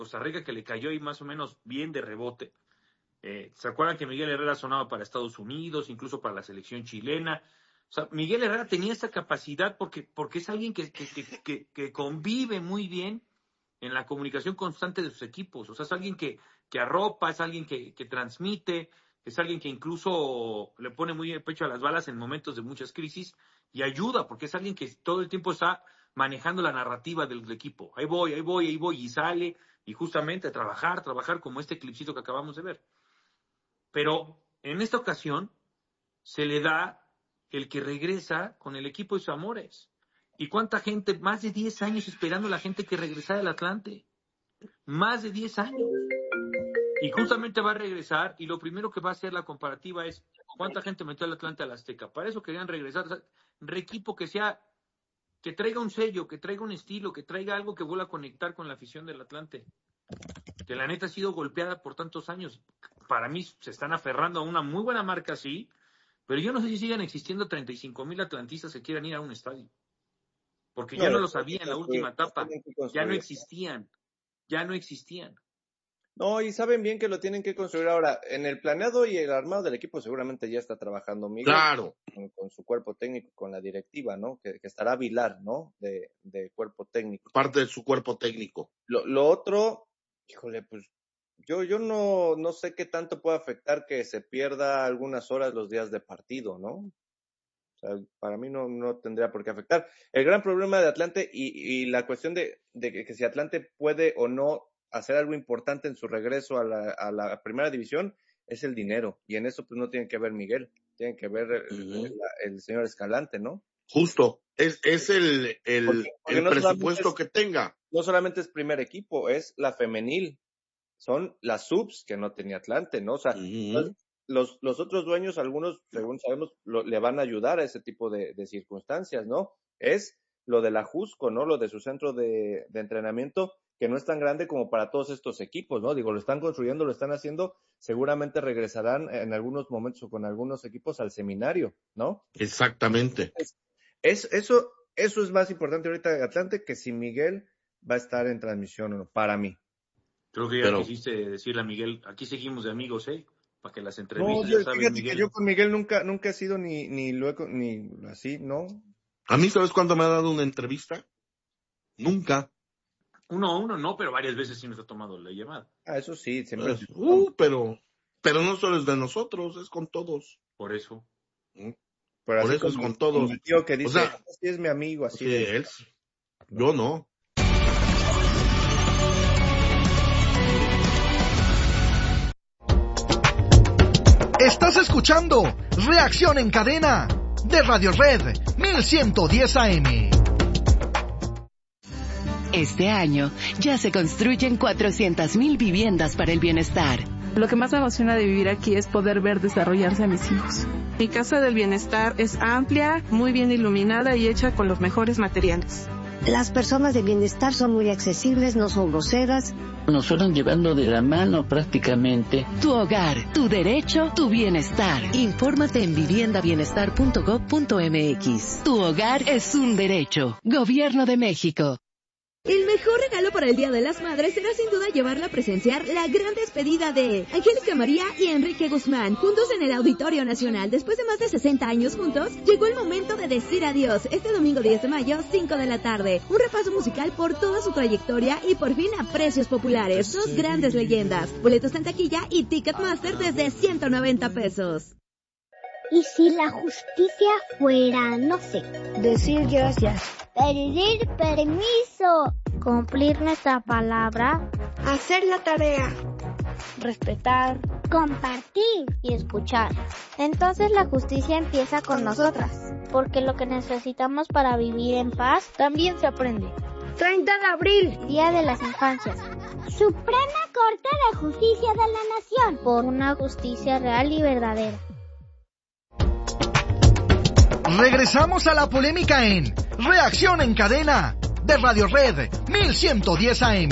Costa Rica, que le cayó ahí más o menos bien de rebote. ¿Se acuerdan que Miguel Herrera sonaba para Estados Unidos, incluso para la selección chilena? O sea, Miguel Herrera tenía esa capacidad porque es alguien que convive muy bien en la comunicación constante de sus equipos. O sea, es alguien que arropa, es alguien que transmite, es alguien que incluso le pone muy el pecho a las balas en momentos de muchas crisis y ayuda, porque es alguien que todo el tiempo está manejando la narrativa del equipo. Ahí voy, y sale, y justamente a trabajar como este clipcito que acabamos de ver. Pero en esta ocasión se le da el que regresa con el equipo de sus amores. ¿Y cuánta gente? Más de 10 años esperando a la gente que regresara al Atlante. Más de 10 años. Y justamente va a regresar y lo primero que va a hacer la comparativa es cuánta gente metió al Atlante al Azteca. Para eso querían regresar. O sea, un equipo que traiga un sello, que traiga un estilo, que traiga algo que vuelva a conectar con la afición del Atlante. Que la neta ha sido golpeada por tantos años. Para mí se están aferrando a una muy buena marca, sí, pero yo no sé si sigan existiendo 35,000 atlantistas que quieran ir a un estadio. Porque ya no lo sabía en la última etapa. Ya no existían. No, y saben bien que lo tienen que construir ahora. En el planeado y el armado del equipo seguramente ya está trabajando Miguel. Claro. Con su cuerpo técnico, con la directiva, ¿no? Que estará Vilar, ¿no? De cuerpo técnico. Parte de su cuerpo técnico. Lo otro, híjole, pues yo no sé qué tanto puede afectar que se pierda algunas horas los días de partido, ¿no? O sea, para mí no tendría por qué afectar. El gran problema de Atlante y la cuestión de que si Atlante puede o no hacer algo importante en su regreso a la primera división es el dinero. Y en eso pues no tiene que ver Miguel, tiene que ver el señor Escalante, ¿no? Justo, es el porque no presupuesto que tenga. No solamente es primer equipo, es la femenil. Son las subs que no tenía Atlante, ¿no? O sea, los otros dueños, algunos, según sabemos, le van a ayudar a ese tipo de circunstancias, ¿no? Es lo de la Jusco, ¿no? Lo de su centro de entrenamiento, que no es tan grande como para todos estos equipos, ¿no? Digo, lo están construyendo, lo están haciendo, seguramente regresarán en algunos momentos o con algunos equipos al seminario, ¿no? Exactamente. Eso es más importante ahorita de Atlante que si Miguel va a estar en transmisión o no, para mí. Creo que ya quisiste decirle a Miguel, aquí seguimos de amigos, para que las entrevistas, no, fíjate que yo con Miguel nunca he sido ni luego, ni así, ¿no? ¿A mí sabes cuándo me ha dado una entrevista? Nunca. Uno a uno no, pero varias veces sí nos ha tomado la llamada. Eso sí, siempre. Pero no solo es de nosotros, es con todos. Por eso. Por eso es con todos. El tío que dice, así es mi amigo, así es. Yo no. Estás escuchando Reacción en Cadena de Radio Red 1110 AM. Este año ya se construyen 400,000 viviendas para el bienestar. Lo que más me emociona de vivir aquí es poder ver desarrollarse a mis hijos. Mi casa del bienestar es amplia, muy bien iluminada y hecha con los mejores materiales. Las personas de bienestar son muy accesibles, no son groseras. Nos fueron llevando de la mano prácticamente. Tu hogar, tu derecho, tu bienestar. Infórmate en viviendabienestar.gov.mx. Tu hogar es un derecho. Gobierno de México. El mejor regalo para el Día de las Madres será sin duda llevarla a presenciar la gran despedida de Angélica María y Enrique Guzmán, juntos en el Auditorio Nacional. Después de más de 60 años juntos, llegó el momento de decir adiós. Este domingo 10 de mayo, 5 de la tarde. Un repaso musical por toda su trayectoria y por fin a precios populares. Dos grandes leyendas. Boletos en taquilla y Ticketmaster desde 190 pesos. ¿Y si la justicia fuera, no sé, decir gracias, pedir permiso, cumplir nuestra palabra, hacer la tarea, respetar, compartir y escuchar? Entonces la justicia empieza con nosotras, porque lo que necesitamos para vivir en paz también se aprende. 30 de abril, Día de las Infancias. Suprema Corte de Justicia de la Nación, por una justicia real y verdadera. Regresamos a la polémica en Reacción en Cadena de Radio Red 1110 AM.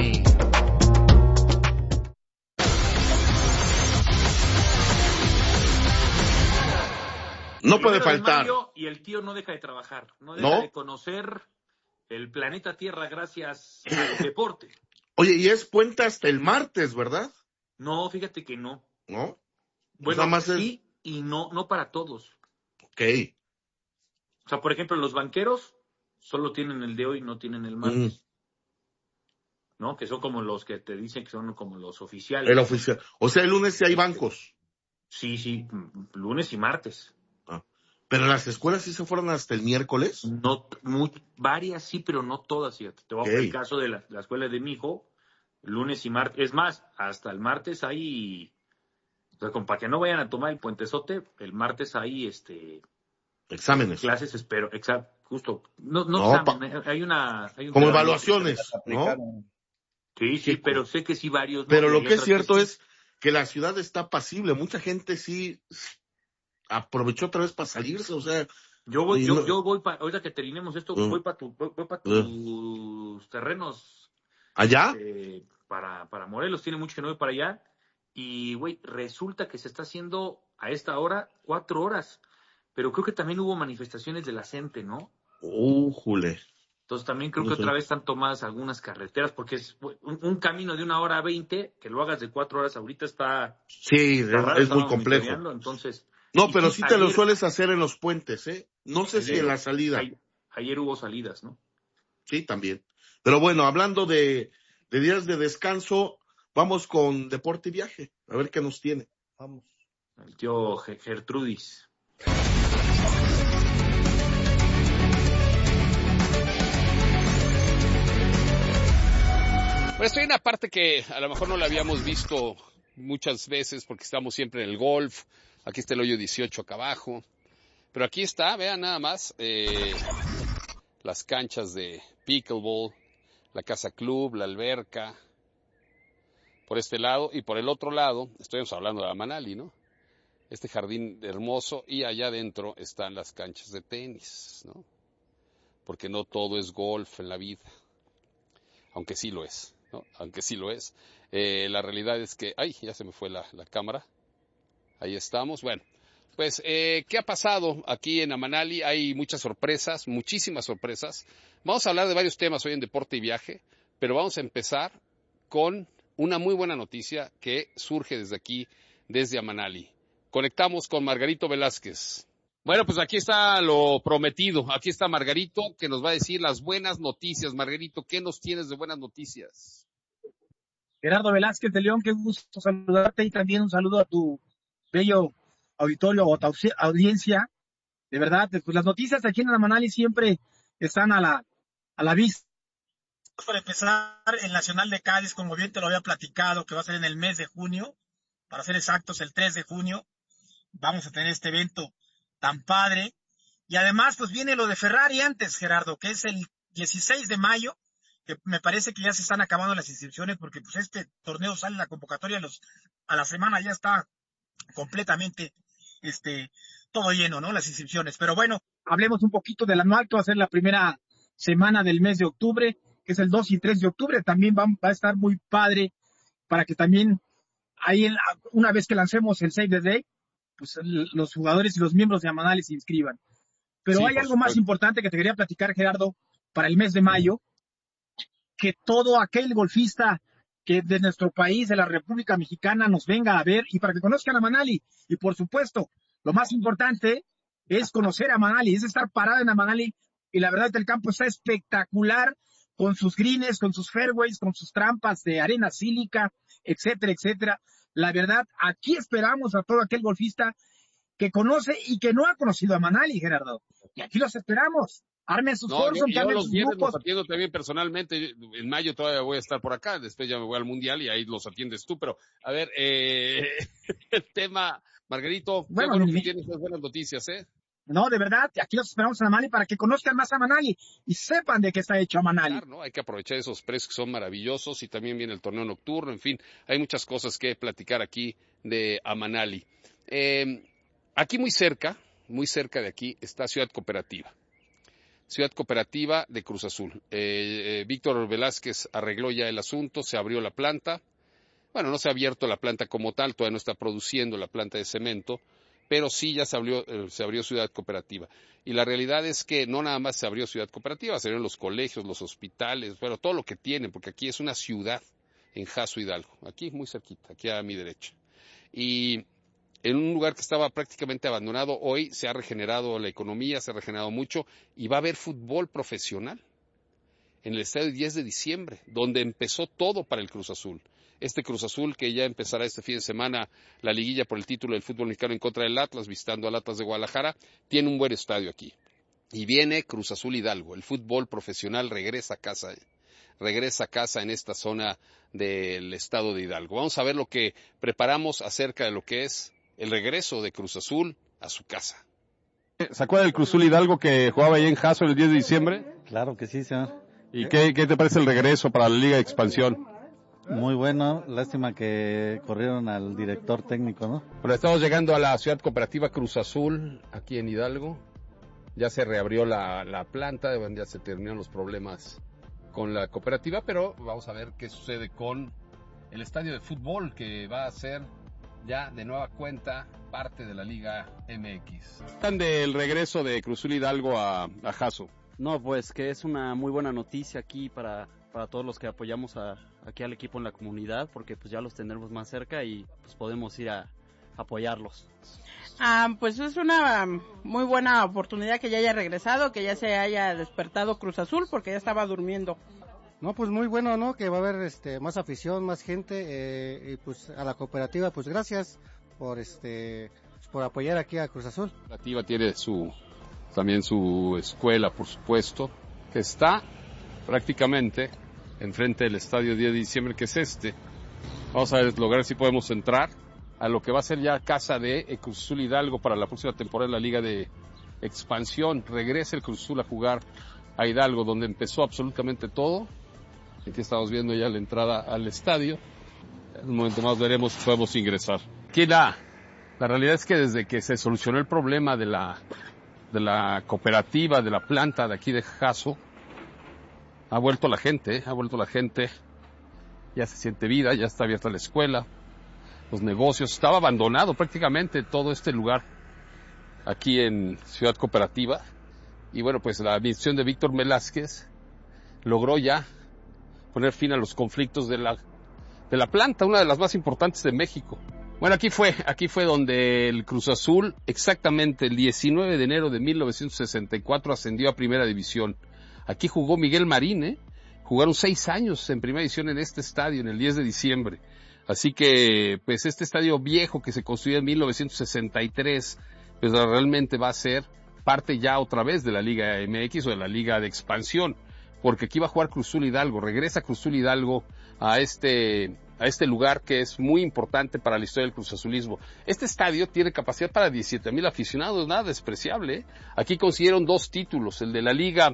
No puede faltar. Y el tío no deja de trabajar, no deja de conocer el planeta Tierra gracias al deporte. Oye, y es puente hasta el martes, ¿verdad? No, fíjate que no. ¿No? Bueno, más sí y no para todos. Ok. O sea, por ejemplo, los banqueros solo tienen el de hoy, no tienen el martes. ¿No? Que son como los que te dicen que son como los oficiales. El oficial. O sea, el lunes sí hay bancos. Sí, lunes y martes. ¿Pero las escuelas sí se fueron hasta el miércoles? No, varias sí, pero no todas, fíjate. Te voy a poner el caso de la escuela de mi hijo, lunes y martes. Es más, hasta el martes hay, o sea, como para que no vayan a tomar el puentezote, el martes hay exámenes. Clases, espero, justo. No examen, hay un como evaluaciones, ¿no? Sí, pero sé que sí varios. Pero lo que es cierto es que la ciudad está apacible. Mucha gente sí aprovechó otra vez para salirse, o sea. Yo voy ahorita que terminemos esto, voy para tus terrenos. ¿Allá? Para Morelos, tiene mucho que no voy para allá. Y, güey, resulta que se está haciendo a esta hora 4 horas. Pero creo que también hubo manifestaciones de la gente, ¿no? Jule. Entonces también creo que otra vez están tomadas algunas carreteras, porque es un camino de 1 hora 20, que lo hagas de 4 horas ahorita está... Sí, es muy complejo. Entonces, no, pero sí te lo sueles hacer en los puentes, ¿eh? No sé si en la salida. Ayer hubo salidas, ¿no? Sí, también. Pero bueno, hablando de días de descanso, vamos con deporte y viaje. A ver qué nos tiene. Vamos. El tío Gertrudis. Bueno, estoy en una parte que a lo mejor no la habíamos visto muchas veces porque estamos siempre en el golf. Aquí está el hoyo 18 acá abajo. Pero aquí está, vean nada más, las canchas de pickleball, la casa club, la alberca, por este lado. Y por el otro lado, estamos hablando de Amanali, ¿no? Este jardín hermoso, y allá adentro están las canchas de tenis, ¿no? Porque no todo es golf en la vida, aunque sí lo es, ¿no? Aunque sí lo es. La realidad es que, ya se me fue la cámara. Ahí estamos. Bueno, pues, ¿qué ha pasado aquí en Amanali? Hay muchas sorpresas, muchísimas sorpresas. Vamos a hablar de varios temas hoy en Deporte y Viaje, pero vamos a empezar con una muy buena noticia que surge desde aquí, desde Amanali. Conectamos con Margarito Velázquez. Bueno, pues aquí está lo prometido. Aquí está Margarito, que nos va a decir las buenas noticias. Margarito, ¿qué nos tienes de buenas noticias? Gerardo Velázquez de León, qué gusto saludarte, y también un saludo a tu bello auditorio o tu audiencia. De verdad, pues las noticias aquí en Amanali siempre están a la vista. Para empezar, el Nacional de Cádiz, como bien te lo había platicado, que va a ser en el mes de junio, para ser exactos, el 3 de junio, vamos a tener este evento tan padre. Y además, pues viene lo de Ferrari antes, Gerardo, que es el 16 de mayo, que me parece que ya se están acabando las inscripciones, porque pues este torneo sale la convocatoria a la semana, ya está completamente todo lleno, ¿no? Las inscripciones. Pero bueno, hablemos un poquito del anual, que va a ser la primera semana del mes de octubre, que es el 2 y 3 de octubre. También va a estar muy padre, para que también ahí una vez que lancemos el Save the Day, pues los jugadores y los miembros de Amanali se inscriban. Pero sí, hay algo más importante que te quería platicar, Gerardo, para el mes de mayo, que todo aquel golfista que de nuestro país, de la República Mexicana, nos venga a ver, y para que conozcan a Amanali. Y por supuesto, lo más importante es conocer a Amanali, es estar parado en Amanali, y la verdad es que el campo está espectacular, con sus greens, con sus fairways, con sus trampas de arena sílica, etcétera, etcétera. La verdad, aquí esperamos a todo aquel golfista que conoce y que no ha conocido a Amanali, Gerardo. Y aquí los esperamos. Armen sus foros, yo los viernes los atiendo también personalmente. En mayo todavía voy a estar por acá, después ya me voy al Mundial y ahí los atiendes tú. Pero, a ver, el tema, Margarito, bueno, qué bueno que tienes unas buenas noticias, ¿eh? No, de verdad, aquí los esperamos en Amanali para que conozcan más a Amanali y sepan de qué está hecho Amanali. Claro, ¿no? Hay que aprovechar esos precios que son maravillosos, y también viene el torneo nocturno, en fin, hay muchas cosas que platicar aquí de Amanali. Aquí muy cerca de aquí está Ciudad Cooperativa de Cruz Azul. Víctor Velázquez arregló ya el asunto, se abrió la planta. Bueno, no se ha abierto la planta como tal, todavía no está produciendo la planta de cemento, pero sí ya se abrió Ciudad Cooperativa. Y la realidad es que no nada más se abrió Ciudad Cooperativa, se abrieron los colegios, los hospitales, bueno, todo lo que tienen, porque aquí es una ciudad en Jasso Hidalgo, aquí muy cerquita, aquí a mi derecha. Y en un lugar que estaba prácticamente abandonado, hoy se ha regenerado la economía, se ha regenerado mucho, y va a haber fútbol profesional en el estadio 10 de diciembre, donde empezó todo para el Cruz Azul. Este Cruz Azul que ya empezará este fin de semana la liguilla por el título del fútbol mexicano en contra del Atlas, visitando al Atlas de Guadalajara, tiene un buen estadio aquí. Y viene Cruz Azul Hidalgo, el fútbol profesional regresa a casa en esta zona del estado de Hidalgo. Vamos a ver lo que preparamos acerca de lo que es el regreso de Cruz Azul a su casa. ¿Se acuerda del Cruz Azul Hidalgo que jugaba ahí en Jasso el 10 de diciembre? Claro que sí, señor. ¿Y qué te parece el regreso para la Liga de Expansión? Muy bueno, lástima que corrieron al director técnico, ¿no? Bueno, estamos llegando a la Ciudad Cooperativa Cruz Azul, aquí en Hidalgo. Ya se reabrió la planta, ya se terminaron los problemas con la cooperativa, pero vamos a ver qué sucede con el estadio de fútbol que va a ser ya de nueva cuenta parte de la Liga MX. ¿Están del regreso de Cruz Azul Hidalgo a Jasso? No, pues que es una muy buena noticia aquí para todos los que apoyamos aquí al equipo en la comunidad, porque pues ya los tendremos más cerca y pues podemos ir a apoyarlos. Pues es una muy buena oportunidad que ya haya regresado, que ya se haya despertado Cruz Azul, porque ya estaba durmiendo. No, pues muy bueno, ¿no? Que va a haber más afición, más gente, y pues a la cooperativa, pues gracias por apoyar aquí a Cruz Azul. La cooperativa tiene también su escuela, por supuesto, que está prácticamente enfrente del estadio 10 de diciembre, que es este. Vamos a lograr si podemos entrar a lo que va a ser ya casa de Cruz Azul Hidalgo para la próxima temporada en la Liga de Expansión. Regresa el Cruz Azul a jugar a Hidalgo, donde empezó absolutamente todo. Aquí estamos viendo ya la entrada al estadio. En un momento más veremos si podemos ingresar. Aquí la realidad es que desde que se solucionó el problema de la cooperativa, de la planta de aquí de Jasso, ha vuelto la gente, ya se siente vida, ya está abierta la escuela, los negocios, estaba abandonado prácticamente todo este lugar aquí en Ciudad Cooperativa, y bueno, pues la administración de Víctor Velázquez logró ya poner fin a los conflictos de la planta, una de las más importantes de México. Bueno, aquí fue donde el Cruz Azul, exactamente el 19 de enero de 1964, ascendió a Primera División. Aquí jugó Miguel Marín, jugaron 6 años en Primera División en este estadio, en el 10 de diciembre. Así que, pues este estadio viejo que se construyó en 1963, pues realmente va a ser parte ya otra vez de la Liga MX o de la Liga de Expansión, porque aquí va a jugar Cruz Azul Hidalgo, regresa Cruz Azul Hidalgo a este lugar que es muy importante para la historia del Cruz Azulismo. Este estadio tiene capacidad para 17,000 aficionados, nada despreciable. Aquí consiguieron 2 títulos, el de la Liga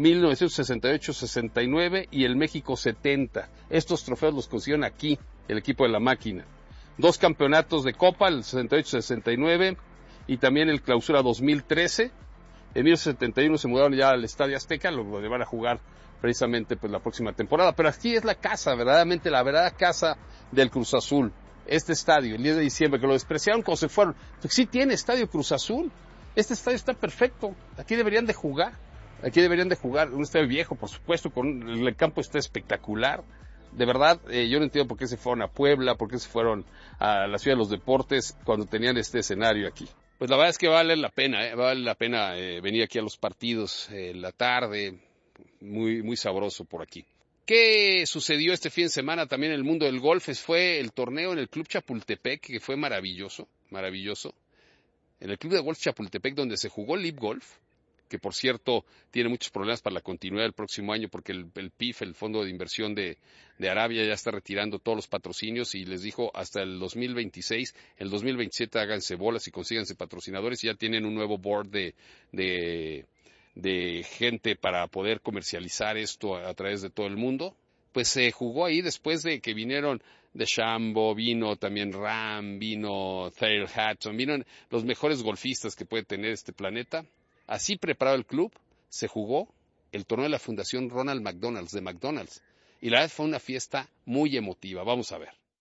1968-69 y el México 70. Estos trofeos los consiguieron aquí, el equipo de la máquina. 2 campeonatos de Copa, el 68-69 y también el Clausura 2013. En 1971 se mudaron ya al Estadio Azteca, lo van a jugar precisamente pues la próxima temporada. Pero aquí es la casa, verdaderamente la verdadera casa del Cruz Azul. Este estadio, el 10 de diciembre, que lo despreciaron cuando se fueron. Pues sí tiene estadio Cruz Azul. Este estadio está perfecto. Aquí deberían de jugar. Un estadio viejo, por supuesto, el campo está espectacular. De verdad, yo no entiendo por qué se fueron a Puebla, por qué se fueron a la Ciudad de los Deportes cuando tenían este escenario aquí. Pues la verdad es que vale la pena venir aquí a los partidos en la tarde, muy, muy sabroso por aquí. ¿Qué sucedió este fin de semana también en el mundo del golf? Fue el torneo en el Club Chapultepec, que fue maravilloso. En el Club de Golf Chapultepec, donde se jugó LIV Golf, que por cierto tiene muchos problemas para la continuidad del próximo año, porque el PIF, el Fondo de Inversión de Arabia, ya está retirando todos los patrocinios y les dijo hasta el 2026, el 2027 háganse bolas y consíganse patrocinadores, y ya tienen un nuevo board de gente para poder comercializar esto a través de todo el mundo. Pues se jugó ahí después de que vinieron DeChambeau, vino también Rahm, vino Thayer Hatton, vino los mejores golfistas que puede tener este planeta. Así preparado el club, se jugó el torneo de la Fundación Ronald McDonald's, de McDonald's. Y la verdad fue una fiesta muy emotiva. Vamos a ver.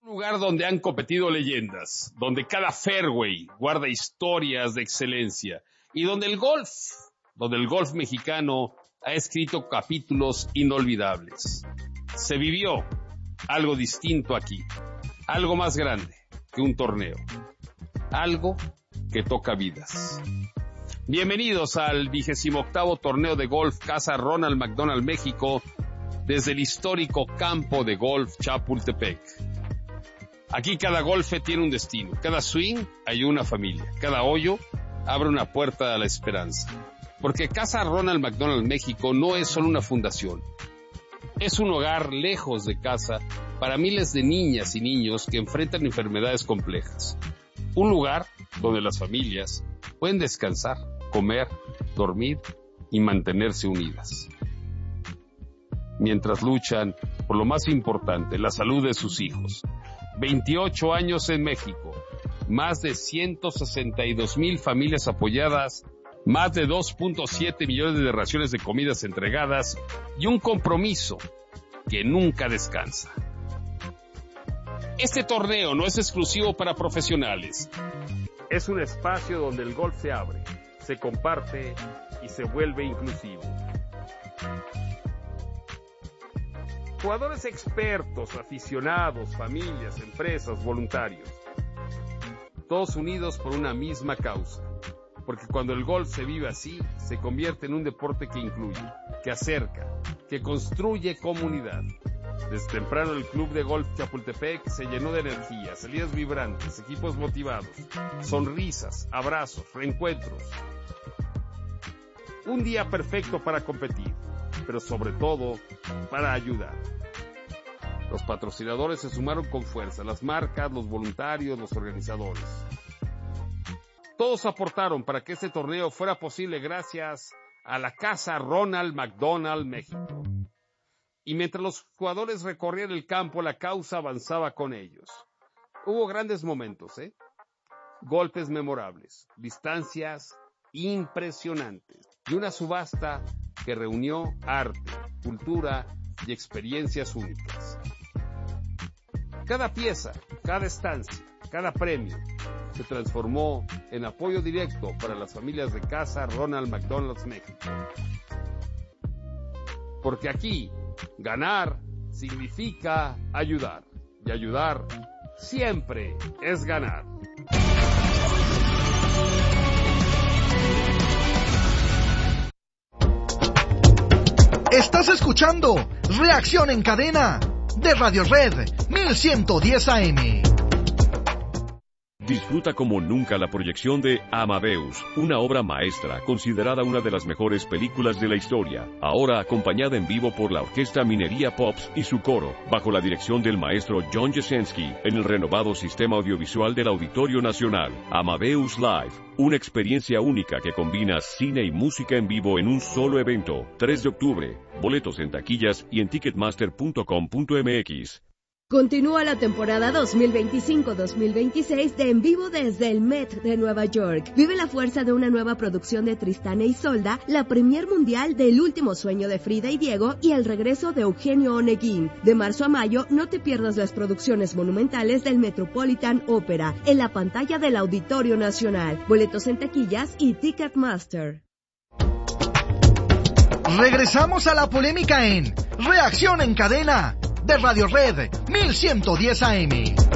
Un lugar donde han competido leyendas, donde cada fairway guarda historias de excelencia y donde el golf mexicano ha escrito capítulos inolvidables. Se vivió algo distinto aquí, algo más grande que un torneo, algo que toca vidas. Bienvenidos al 28º torneo de golf Casa Ronald McDonald México desde el histórico campo de golf Chapultepec. Aquí cada golfe tiene un destino, cada swing hay una familia, cada hoyo abre una puerta a la esperanza. Porque Casa Ronald McDonald México no es solo una fundación, es un hogar lejos de casa para miles de niñas y niños que enfrentan enfermedades complejas. Un lugar donde las familias pueden descansar, comer, dormir y mantenerse unidas. Mientras luchan por lo más importante, la salud de sus hijos. 28 años en México, más de 162,000 familias apoyadas, más de 2.7 millones de raciones de comidas entregadas y un compromiso que nunca descansa. Este torneo no es exclusivo para profesionales. Es un espacio donde el golf se abre, se comparte y se vuelve inclusivo. Jugadores expertos, aficionados, familias, empresas, voluntarios. Todos unidos por una misma causa. Porque cuando el golf se vive así, se convierte en un deporte que incluye, que acerca, que construye comunidad. Desde temprano el Club de Golf Chapultepec se llenó de energía, salidas vibrantes, equipos motivados, sonrisas, abrazos, reencuentros. Un día perfecto para competir, pero sobre todo para ayudar. Los patrocinadores se sumaron con fuerza, las marcas, los voluntarios, los organizadores. Todos aportaron para que este torneo fuera posible gracias a la Casa Ronald McDonald México. Y mientras los jugadores recorrían el campo, la causa avanzaba con ellos. Hubo grandes momentos, golpes memorables, distancias impresionantes y una subasta que reunió arte, cultura y experiencias únicas. Cada pieza, cada estancia, cada premio se transformó en apoyo directo para las familias de Casa Ronald McDonald México. Porque aquí, ganar significa ayudar. Y ayudar siempre es ganar. Estás escuchando Reacción en Cadena de Radio Red 1110 AM. Disfruta como nunca la proyección de Amadeus, una obra maestra considerada una de las mejores películas de la historia, ahora acompañada en vivo por la Orquesta Minería Pops y su coro, bajo la dirección del maestro John Jasenski, en el renovado sistema audiovisual del Auditorio Nacional. Amadeus Live, una experiencia única que combina cine y música en vivo en un solo evento. 3 de octubre, boletos en taquillas y en ticketmaster.com.mx. Continúa la temporada 2025-2026 de En Vivo desde el Met de Nueva York. Vive la fuerza de una nueva producción de Tristán e Isolda, la premier mundial de El último sueño de Frida y Diego y el regreso de Eugenio Oneguín. De marzo a mayo, no te pierdas las producciones monumentales del Metropolitan Opera en la pantalla del Auditorio Nacional. Boletos en taquillas y Ticketmaster. Regresamos a la polémica en Reacción en Cadena de Radio Red 1110 AM.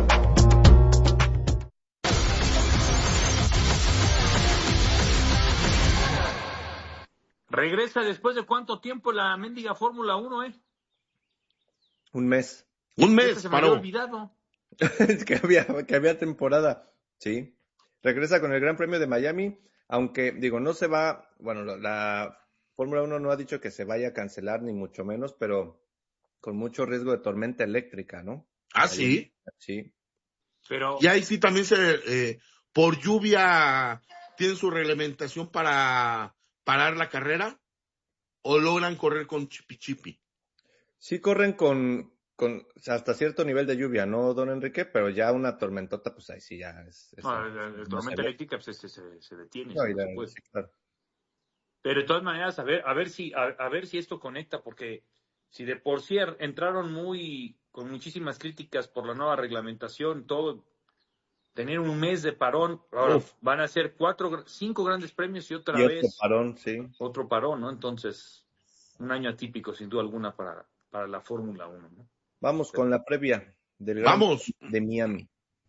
Regresa después de cuánto tiempo la mendiga Fórmula 1, Un mes. Un mes, se me había olvidado. Es que había temporada. Sí. Regresa con el Gran Premio de Miami, aunque, no se va, la Fórmula 1 no ha dicho que se vaya a cancelar, ni mucho menos, pero con mucho riesgo de tormenta eléctrica, ¿no? ¿Ah, sí? Sí. Pero... Y ahí sí también por lluvia, ¿tienen su reglamentación para parar la carrera? ¿O logran correr con chipi-chipi? Sí corren con hasta cierto nivel de lluvia, ¿no, don Enrique? Pero ya una tormentota, pues ahí sí ya es la tormenta eléctrica pues, se detiene. No, sí, claro. Pero de todas maneras, a ver si esto conecta, porque Si de por sí entraron con muchísimas críticas por la nueva reglamentación, todo, tener un mes de parón, ahora van a ser 5 grandes premios y otra vez otro parón, sí. Otro parón, ¿no? Entonces, un año atípico, sin duda alguna, para la Fórmula 1, ¿no? Vamos con la previa del de Miami.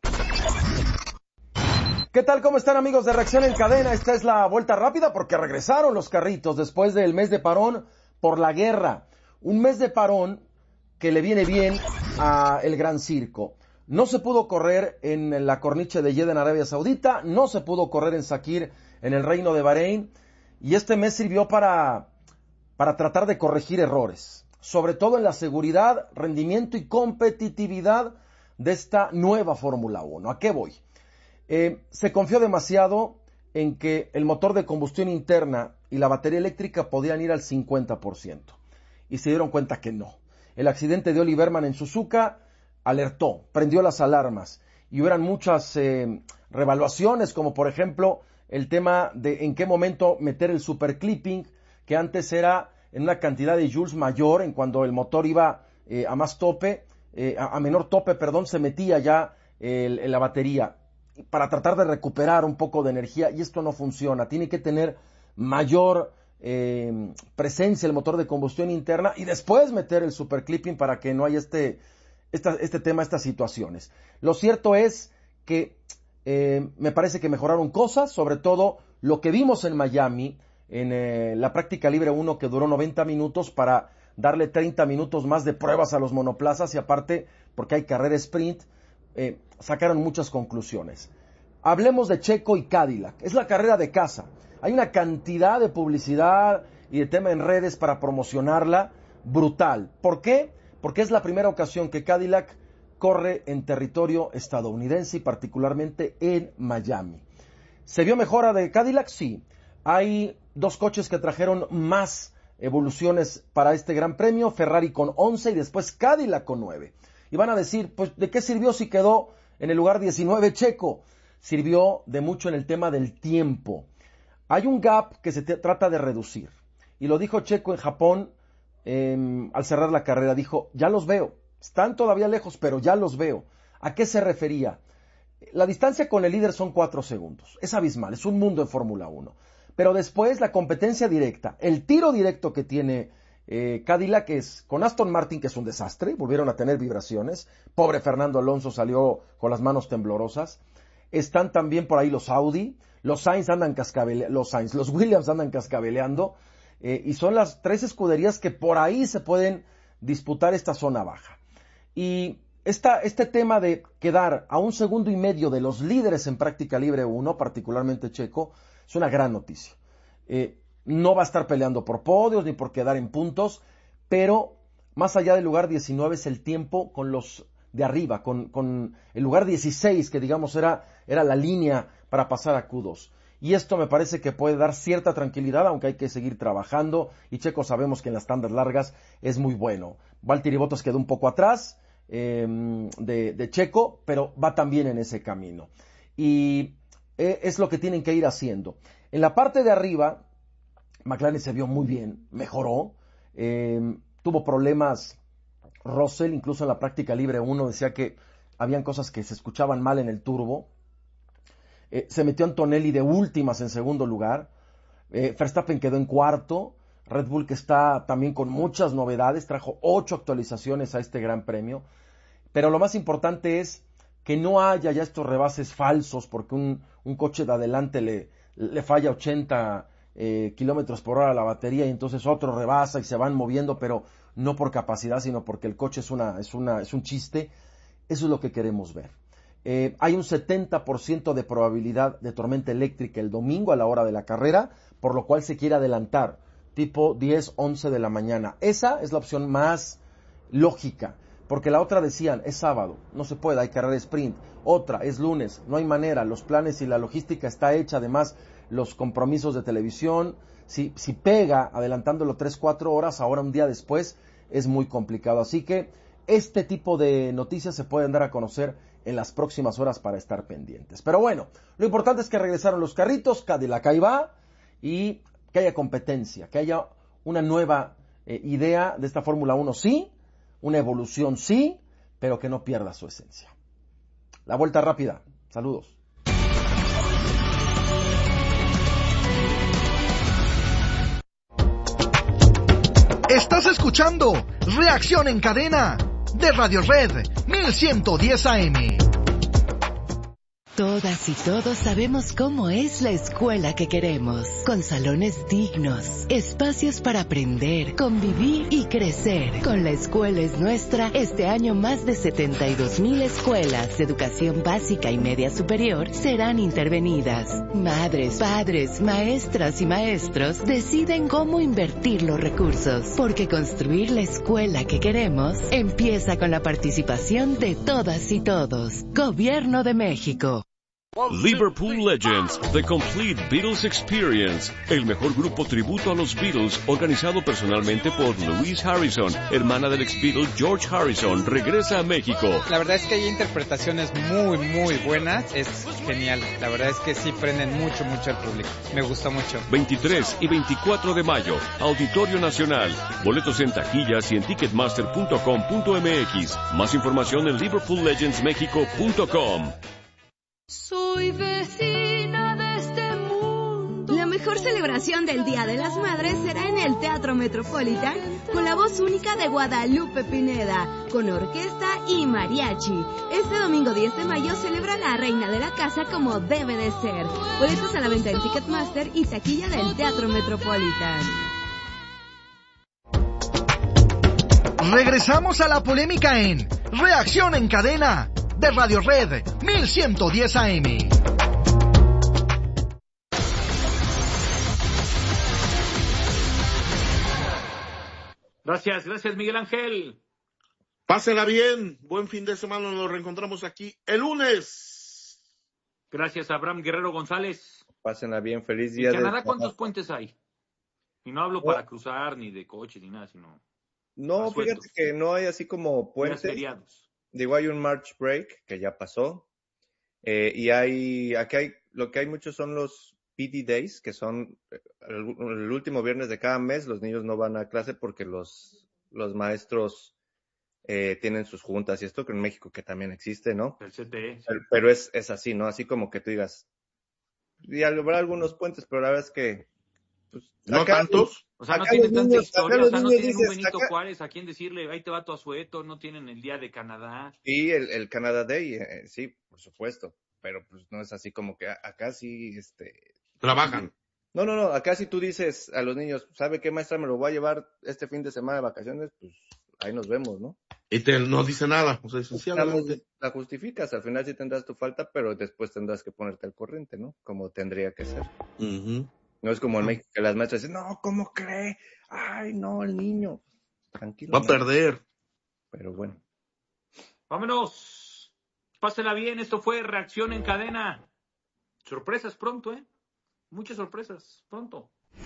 ¿Qué tal? ¿Cómo están, amigos de Reacción en Cadena? Esta es la vuelta rápida porque regresaron los carritos después del mes de parón por la guerra. Un mes de parón que le viene bien a el Gran Circo. No se pudo correr en la corniche de Jeddah en Arabia Saudita, no se pudo correr en Sakir en el Reino de Bahrein, y este mes sirvió para tratar de corregir errores, sobre todo en la seguridad, rendimiento y competitividad de esta nueva Fórmula 1. ¿A qué voy? Se confió demasiado en que el motor de combustión interna y la batería eléctrica podían ir al 50%, y se dieron cuenta que no. El accidente de Olli Berman en Suzuka alertó, prendió las alarmas, y hubieran muchas revaluaciones, como por ejemplo el tema de en qué momento meter el superclipping, que antes era en una cantidad de joules mayor, en cuando el motor iba a menor tope, se metía ya la batería, para tratar de recuperar un poco de energía, y esto no funciona. Tiene que tener mayor presencia el motor de combustión interna y después meter el superclipping para que no haya este tema, estas situaciones. Lo cierto es que me parece que mejoraron cosas, sobre todo lo que vimos en Miami, en la práctica libre 1, que duró 90 minutos para darle 30 minutos más de pruebas a los monoplazas, y aparte, porque hay carrera sprint, sacaron muchas conclusiones. Hablemos de Checo y Cadillac. Es la carrera de casa. Hay una cantidad de publicidad y de tema en redes para promocionarla brutal. ¿Por qué? Porque es la primera ocasión que Cadillac corre en territorio estadounidense y particularmente en Miami. ¿Se vio mejora de Cadillac? Sí. Hay 2 coches que trajeron más evoluciones para este Gran Premio, Ferrari con 11 y después Cadillac con 9. Y van a decir, pues, ¿de qué sirvió si quedó en el lugar 19 Checo? Sirvió de mucho en el tema del tiempo. Hay un gap que se trata de reducir. Y lo dijo Checo en Japón al cerrar la carrera. Dijo, ya los veo. Están todavía lejos, pero ya los veo. ¿A qué se refería? La distancia con el líder son 4 segundos. Es abismal, es un mundo en Fórmula 1. Pero después la competencia directa, el tiro directo que tiene Cadillac es con Aston Martin, que es un desastre, volvieron a tener vibraciones. Pobre Fernando Alonso salió con las manos temblorosas. Están también por ahí los Audi, los Williams andan cascabeleando, y son las 3 escuderías que por ahí se pueden disputar esta zona baja. Y este tema de quedar a 1,5 segundos de los líderes en práctica libre 1, particularmente Checo, es una gran noticia. No va a estar peleando por podios ni por quedar en puntos, pero más allá del lugar 19 es el tiempo con los de arriba, con el lugar 16, que digamos era la línea para pasar a Q2. Y esto me parece que puede dar cierta tranquilidad, aunque hay que seguir trabajando, y Checo sabemos que en las tandas largas es muy bueno. Valtteri Bottas quedó un poco atrás de Checo, pero va también en ese camino. Y es lo que tienen que ir haciendo. En la parte de arriba, McLaren se vio muy bien, mejoró, tuvo problemas Russell, incluso en la práctica libre 1 decía que habían cosas que se escuchaban mal en el turbo. Se metió Antonelli de últimas en segundo lugar. Verstappen quedó en cuarto. Red Bull, que está también con muchas novedades, trajo 8 actualizaciones a este Gran Premio. Pero lo más importante es que no haya ya estos rebases falsos, porque un coche de adelante le falla 80 kilómetros por hora a la batería, y entonces otro rebasa y se van moviendo, pero no por capacidad, sino porque el coche es un chiste. Eso es lo que queremos ver. Hay un 70% de probabilidad de tormenta eléctrica el domingo a la hora de la carrera, por lo cual se quiere adelantar, tipo 10, 11 de la mañana. Esa es la opción más lógica, porque la otra decían, es sábado, no se puede, hay carrera sprint. Otra, es lunes, no hay manera, los planes y la logística está hecha, además los compromisos de televisión. Si pega adelantándolo 3-4 horas, ahora un día después, es muy complicado. Así que este tipo de noticias se pueden dar a conocer en las próximas horas para estar pendientes. Pero bueno, lo importante es que regresaron los carritos, Cadillac ahí va, y que haya competencia, que haya una nueva idea de esta Fórmula 1, sí, una evolución, sí, pero que no pierda su esencia. La vuelta rápida. Saludos. Estás escuchando Reacción en Cadena de Radio Red 1110 AM. Todas y todos sabemos cómo es la escuela que queremos, con salones dignos, espacios para aprender, convivir y crecer. Con La Escuela es Nuestra, este año más de 72,000 escuelas de educación básica y media superior serán intervenidas. Madres, padres, maestras y maestros deciden cómo invertir los recursos, porque construir la escuela que queremos empieza con la participación de todas y todos. Gobierno de México. Liverpool Legends, The Complete Beatles Experience, el mejor grupo tributo a los Beatles, organizado personalmente por Louise Harrison, hermana del ex Beatle George Harrison, regresa a México. La verdad es que hay interpretaciones muy buenas, es genial, la verdad es que sí prenden mucho al público, me gustó mucho. 23 y 24 de mayo, Auditorio Nacional, boletos en taquillas y en ticketmaster.com.mx, más información en liverpoollegendsmexico.com. Soy vecina de este mundo. La mejor celebración del Día de las Madres será en el Teatro Metropolitan con la voz única de Guadalupe Pineda, con orquesta y mariachi. Este domingo 10 de mayo celebra la reina de la casa como debe de ser. Boletos a la venta en Ticketmaster y taquilla del Teatro Metropolitan. Regresamos a la polémica en Reacción en Cadena de Radio Red 1110 AM. Gracias Miguel Ángel. Pásenla bien, buen fin de semana, nos reencontramos aquí el lunes. Gracias Abraham Guerrero González. Pásenla bien, feliz día. ¿En Canadá cuántos puentes hay? Y no hablo para cruzar, ni de coche, ni nada, sino... No, fíjate que no hay así como puentes. Feriados. Digo, hay un March Break, que ya pasó. Y lo que hay muchos son los PD Days, que son el último viernes de cada mes. Los niños no van a clase porque los maestros tienen sus juntas y esto, que en México que también existe, ¿no? El CTE. Pero es así, ¿no? Así como que tú digas, y habrá algunos puentes, pero la verdad es que pues, ¿no tantos? O sea, no tienen tanta historia, o sea, no tienen un Benito Juárez a quien decirle, ahí te va tu asueto, no tienen el Día de Canadá. Sí, el Canada Day, sí, por supuesto, pero pues no es así como que acá sí, trabajan. No, acá si tú dices a los niños, ¿sabe qué, maestra? Me lo voy a llevar este fin de semana de vacaciones, pues ahí nos vemos, ¿no? Y no dice nada, o sea, esencialmente. La justificas, al final sí tendrás tu falta, pero después tendrás que ponerte al corriente, ¿no? Como tendría que ser. Uh-huh. No es como en México que las maestras dicen, no, ¿cómo cree? Ay, no, el niño. Tranquilo. Va a perder. Pero bueno. Vámonos. Pásela bien, esto fue Reacción en Cadena. Sorpresas pronto, Muchas sorpresas pronto.